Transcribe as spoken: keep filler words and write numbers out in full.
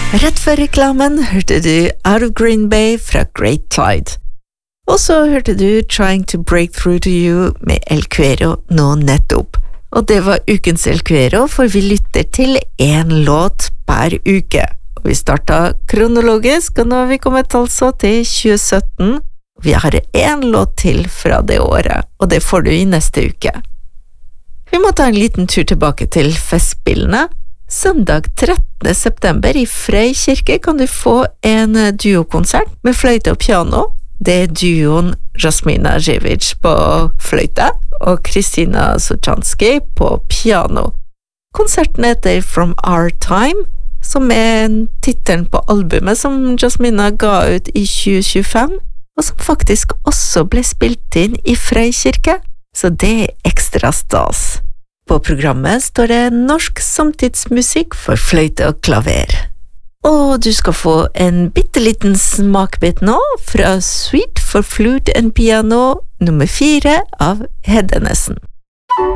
Rett før reklamen hørte du Out of Green Bay fra Great Tide. Og så hørte du Trying to Break Through to You med El Cuero nå nettopp. Og det var ukens El Cuero, for vi lytter til en låt per uke. Og vi startet kronologisk, og nå har vi kommet altså til tjue sytten. Vi har en låt til fra det året, og det får du i neste uke. Vi må ta en liten tur tilbake til festspillene. Søndag trettende september i Frei kirke kan du få en duokonsert med fløyte og piano. Det er duoen Jasmina Jevic på fløyte og Kristina Suchansky på piano. Konserten heter From Our Time, som er tittelen på albumet som Jasmina ga ut i tjue tjuefem, og som faktisk også ble spilt inn i Frei kirke, så det er ekstra stas. På programmet står det norsk samtidsmusikk for fløyte og klaver. Og du skal få en bitteliten smakbit nå fra Suite for Flute and Piano nummer fire av Heddenesen.